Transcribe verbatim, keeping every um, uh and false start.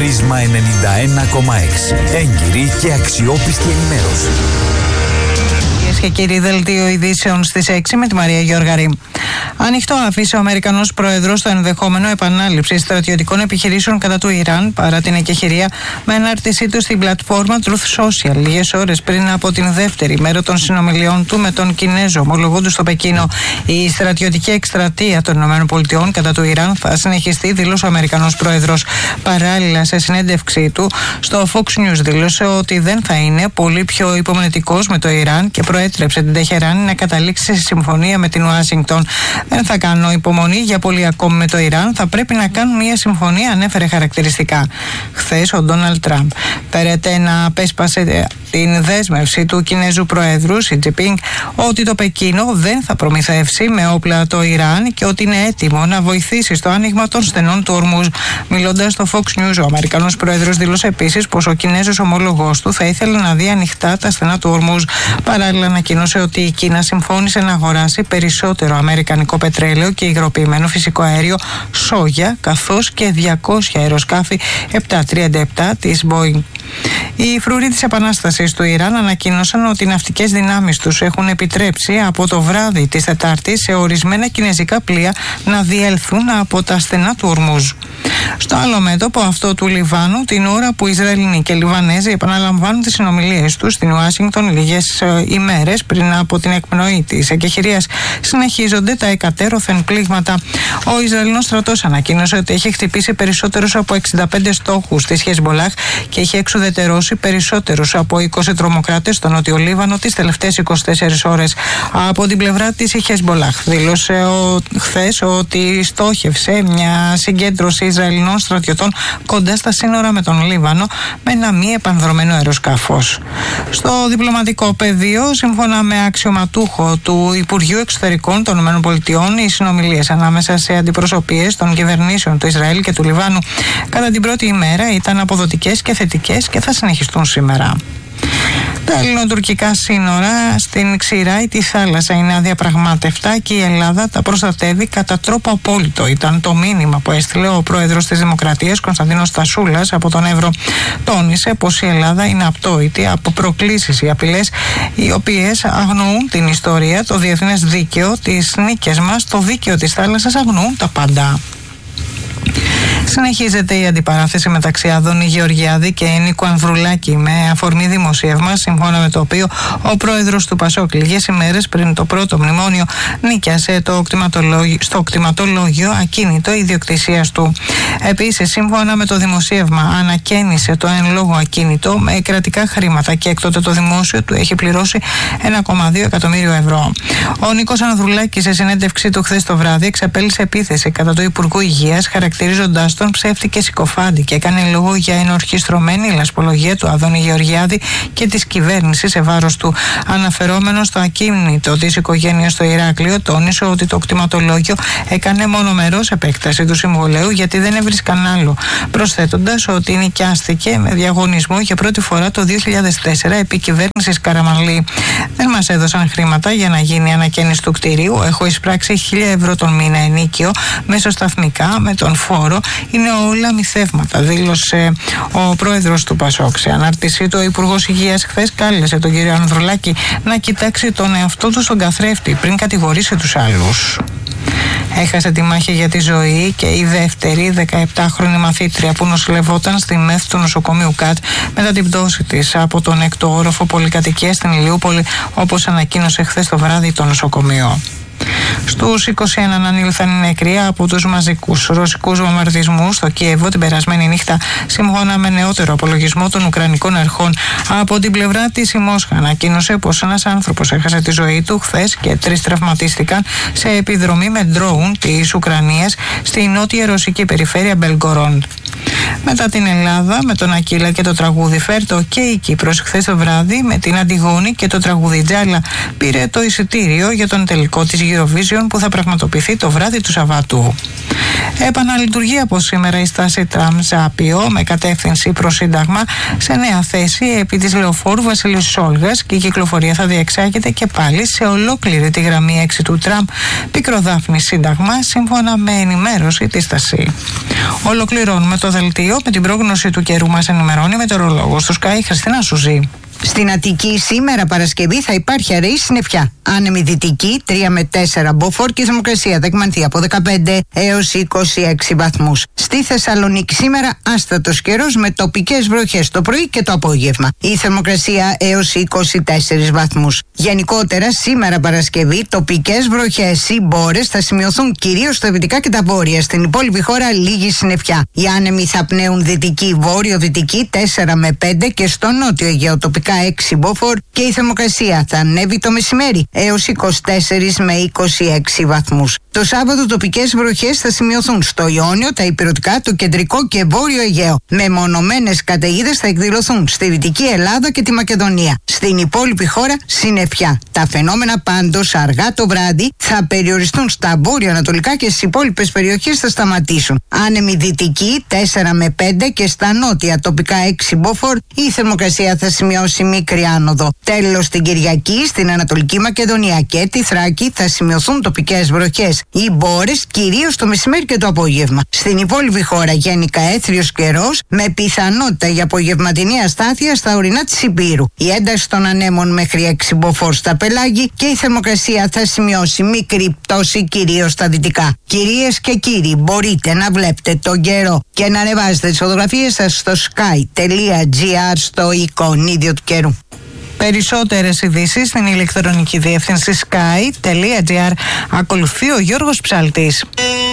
Πρίσμα ενενήντα ένα κόμμα έξι. Έγκυρη και αξιόπιστη ενημέρωση. Κυρίες και κύριοι, δελτίο ειδήσεων στις έξι με τη Μαρία Γιώργαρη. Ανοιχτό άφησε ο Αμερικανός Πρόεδρος το ενδεχόμενο επανάληψη στρατιωτικών επιχειρήσεων κατά του Ιράν παρά την εκεχηρία με ανάρτησή του στην πλατφόρμα Truth Social λίγες ώρες πριν από την δεύτερη μέρα των συνομιλιών του με τον Κινέζο ομολογό του στο Πεκίνο. Η στρατιωτική εκστρατεία των ΗΠΑ κατά του Ιράν θα συνεχιστεί, δήλωσε ο Αμερικανός Πρόεδρος. Παράλληλα, σε συνέντευξή του στο Fox News, δήλωσε ότι δεν θα είναι πολύ πιο υπομονετικός με το Ιράν και προέτρεψε την Τεχεράνη να καταλήξει σε συμφωνία με την Ουάσιγκτον. Δεν θα κάνω υπομονή για πολύ ακόμη με το Ιράν. Θα πρέπει να κάνουν μια συμφωνία, ανέφερε χαρακτηριστικά. Χθες ο Ντόναλντ Τραμπ φέρεται να απέσπασε την δέσμευση του Κινέζου Προέδρου Σι Τζινπίνγκ ότι το Πεκίνο δεν θα προμηθεύσει με όπλα το Ιράν και ότι είναι έτοιμο να βοηθήσει στο άνοιγμα των στενών του Ορμούζ. Μιλώντας στο Fox News, ο Αμερικανός Πρόεδρος δήλωσε επίσης πως ο Κινέζος ομόλογός του θα ήθελε να δει ανοιχτά τα στενά του Ορμούζ. Παράλληλα, ανακοίνωσε ότι η Κίνα συμφώνησε να αγοράσει περισσότερο αμερικανικό πετρέλαιο και υγροποιημένο φυσικό αέριο, σόγια, καθώς και διακόσια αεροσκάφη επτακόσια τριάντα επτά της Boeing. Οι φρουροί της Επανάστασης του Ιράν ανακοίνωσαν ότι οι ναυτικές δυνάμεις τους έχουν επιτρέψει από το βράδυ της Τετάρτης σε ορισμένα κινέζικα πλοία να διέλθουν από τα στενά του Ορμούζ. Στο άλλο μέτωπο, αυτό του Λιβάνου, την ώρα που Ισραηλινοί και Λιβανέζοι επαναλαμβάνουν τις συνομιλίες τους στην Ουάσιγκτον λίγες ε, ημέρες πριν από την εκπνοή της εκεχηρίας, συνεχίζονται τα εκατέρωθεν πλήγματα. Ο Ισραηλινός στρατός ανακοίνωσε ότι έχει χτυπήσει περισσότερους από εξήντα πέντε στόχους της Χεσμολάχ και έχει εξουδετερώσει περισσότερους από είκοσι τρομοκράτες στο Νότιο Λίβανο τις τελευταίες είκοσι τέσσερις ώρες. Από την πλευρά της η Χεσμολάχ δήλωσε χθες ότι στόχευσε μια συγκέντρωση Ισραηλινών στρατιωτών κοντά στα σύνορα με τον Λίβανο με ένα μη επανδρωμένο αεροσκάφος. Στο διπλωματικό πεδίο, σύμφωνα με αξιωματούχο του Υπουργείου Εξωτερικών των ΗΠΑ, οι συνομιλίες ανάμεσα σε αντιπροσωπείες των κυβερνήσεων του Ισραήλ και του Λιβάνου κατά την πρώτη ημέρα ήταν αποδοτικές και θετικές και θα συνεχιστούν σήμερα. Τα ελληνοτουρκικά σύνορα στην Ξηρά ή τη θάλασσα είναι αδιαπραγμάτευτα και η Ελλάδα τα προστατεύει κατά τρόπο απόλυτο. Ήταν το μήνυμα που έστειλε ο πρόεδρος της Δημοκρατίας Κωνσταντίνος Τασούλας από τον Εύρο. Τόνισε πως η Ελλάδα είναι απτόητη από προκλήσεις ή απειλές οι οποίες αγνοούν την ιστορία, το διεθνές δίκαιο, τις νίκες μας, το δίκαιο της θάλασσας, αγνοούν τα πάντα. Συνεχίζεται η αντιπαράθεση μεταξύ Άδωνη Γεωργιάδη και Νίκου Ανδρουλάκη με αφορμή δημοσίευμα σύμφωνα με το οποίο ο πρόεδρος του Πασόκ λίγες ημέρες πριν το πρώτο μνημόνιο νίκιασε το στο κτηματολόγιο ακίνητο ιδιοκτησίας του. Επίσης, σύμφωνα με το δημοσίευμα, ανακαίνισε το εν λόγω ακίνητο με κρατικά χρήματα και έκτοτε το δημόσιο του έχει πληρώσει ένα κόμμα δύο εκατομμύριο ευρώ. Ο Νίκος Ανδρουλάκης, σε συνέντευξή του χθες το βράδυ, εξαπέλυσε επίθεση κατά του Υπουργού Υγείας, χαρακτηρίζοντας τον ψεύτη και συκοφάντη και έκανε λόγο για ενορχιστρωμένη λασπολογία του Άδωνη Γεωργιάδη και της κυβέρνησης σε βάρος του. Αναφερόμενο στο ακίνητο της οικογένειας στο Ηράκλειο, τόνισε ότι το κτηματολόγιο έκανε μονομερός επέκταση του συμβολέου γιατί δεν έβρισκαν άλλο, προσθέτοντας ότι νοικιάστηκε με διαγωνισμό για πρώτη φορά το δύο χιλιάδες τέσσερα επί κυβέρνησης Καραμανλή. Δεν μας έδωσαν χρήματα για να γίνει ανακαίνιση του κτηρίου. Έχω εισπράξει χίλια ευρώ τον μήνα ενίκιο μεσοσταθμικά με τον φόρο. Είναι όλα μυθεύματα, δήλωσε ο πρόεδρος του Πασόκ. Σε ανάρτησή του, ο Υπουργός Υγείας χθες κάλεσε τον κύριο Ανδρουλάκη να κοιτάξει τον εαυτό του στον καθρέφτη πριν κατηγορήσει τους άλλους. Έχασε τη μάχη για τη ζωή και η δεύτερη δεκαεπτάχρονη μαθήτρια που νοσηλευόταν στη ΜΕΘ του νοσοκομείου ΚΑΤ μετά την πτώση της από τον έκτο όροφο πολυκατοικίας στην Ηλιούπολη, όπως ανακοίνωσε χθες το βράδυ το νοσοκομείο. Στους είκοσι ένα ανήλθαν οι νεκροί από τους μαζικούς ρωσικούς βομβαρδισμούς στο Κίεβο την περασμένη νύχτα, σύμφωνα με νεότερο απολογισμό των Ουκρανικών αρχών. Από την πλευρά της, η Μόσχα ανακοίνωσε πως ένας άνθρωπος έχασε τη ζωή του χθες και τρεις τραυματίστηκαν σε επιδρομή με ντρόουν της Ουκρανίας στη νότια ρωσική περιφέρεια Μπελγκορόντ. Μετά την Ελλάδα, με τον Ακύλα και το τραγούδι Φέρτο, και η Κύπρος χθες το βράδυ με την Αντιγόνη και το τραγούδι Τζάλα πήρε το εισιτήριο για τον τελικό της Eurovision που θα πραγματοποιηθεί το βράδυ του Σαββάτου. Επαναλειτουργεί από σήμερα η στάση Τραμ-Ζάπιο με κατεύθυνση προς Σύνταγμα σε νέα θέση επί της λεωφόρου Βασιλείου Σόλγας και η κυκλοφορία θα διεξάγεται και πάλι σε ολόκληρη τη γραμμή έξι του Τραμ, Πικροδάφνη Σύνταγμα, σύμφωνα με ενημέρωση της ΤΑΣΥ. Ολοκληρώνουμε το δελτίο αύριο. Με την πρόγνωση του καιρού μας ενημερώνει η μετεωρολόγος του Sky, Χριστίνα Σουζή. Στην Αττική σήμερα Παρασκευή θα υπάρχει αραιή συννεφιά. Άνεμη δυτική τρία με τέσσερα μποφόρ και η θερμοκρασία θα εκμανθεί από δεκαπέντε έως είκοσι έξι βαθμούς. Στη Θεσσαλονίκη σήμερα άστατος καιρός με τοπικές βροχές το πρωί και το απόγευμα. Η θερμοκρασία έως είκοσι τέσσερις βαθμούς. Γενικότερα σήμερα Παρασκευή τοπικές βροχές ή μπόρες θα σημειωθούν κυρίως στα δυτικά και τα βόρεια. Στην υπόλοιπη χώρα λίγη συννεφιά. Οι άνεμοι θα πνέουν δυτική βόρειο-δυτική τέσσερα με πέντε και στο νότιο Αιγαίο τοπικά έξι μποφόρ και η θερμοκρασία θα ανέβει το μεσημέρι έως είκοσι τέσσερα με είκοσι έξι βαθμούς. Το Σάββατο τοπικές βροχές θα σημειωθούν στο Ιόνιο, τα Ηπειρωτικά, το κεντρικό και βόρειο Αιγαίο. Μεμονωμένες καταιγίδες θα εκδηλωθούν στη Δυτική Ελλάδα και τη Μακεδονία. Στην υπόλοιπη χώρα συννεφιά. Τα φαινόμενα πάντως αργά το βράδυ θα περιοριστούν στα βόρειο-ανατολικά και στις υπόλοιπες περιοχές θα σταματήσουν. Άνεμη δυτική τέσσερα με πέντε και στα νότια τοπικά έξι μποφόρ η θερμοκρασία θα σημειώσει μικρή άνοδο. Τέλος, στην Κυριακή στην Ανατολική Μακεδονία και τη Θράκη θα σημειωθούν τοπικές βροχές ή μπόρες κυρίως το μεσημέρι και το απόγευμα. Στην υπόλοιπη χώρα γενικά έθριος καιρός με πιθανότητα για απογευματινή αστάθεια στα ορεινά της Υπήρου. Η ένταση των ανέμων μέχρι έξι μποφόρ στα πελάγη και η θερμοκρασία θα σημειώσει μικρή πτώση κυρίως στα δυτικά. Κυρίες και κύριοι, μπορείτε να βλέπετε τον καιρό και να ανεβάζετε τις φωτογραφίες σας στο sky.gr στο εικονίδιο του καιρού. Περισσότερες ειδήσεις στην ηλεκτρονική διεύθυνση sky.gr. Ακολουθεί ο Γιώργος Ψαλτής.